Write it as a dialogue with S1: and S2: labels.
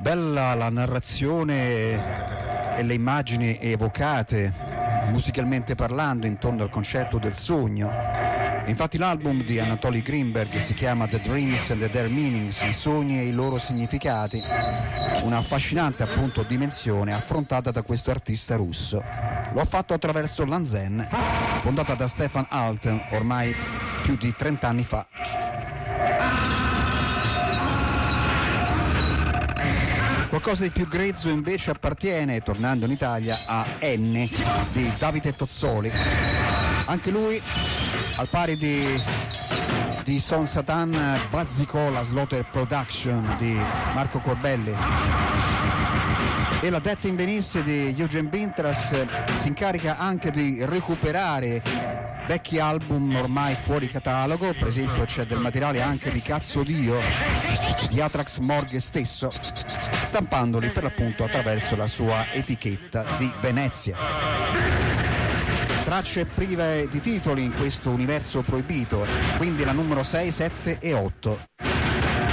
S1: Bella la narrazione e le immagini evocate musicalmente parlando intorno al concetto del sogno. Infatti l'album di Anatoly Greenberg si chiama The Dreams and Their Meanings, i sogni e i loro significati, una affascinante appunto dimensione affrontata da questo artista russo. Lo ha fatto attraverso l'Anzen, fondata da Stefan Alten ormai più di 30 anni fa. Qualcosa di più grezzo invece appartiene, tornando in Italia, a N di Davide Tozzoli. Anche lui, al pari di Son Satan, bazzicò la Slaughter Production di Marco Corbelli. E la Death in Venice di Eugen Bintras si incarica anche di recuperare vecchi album ormai fuori catalogo. Per esempio c'è del materiale anche di Cazzo Dio di Atrax Morgue stesso, stampandoli per l'appunto attraverso la sua etichetta di Venezia. Tracce prive di titoli in questo universo proibito, quindi la numero 6, 7 e 8.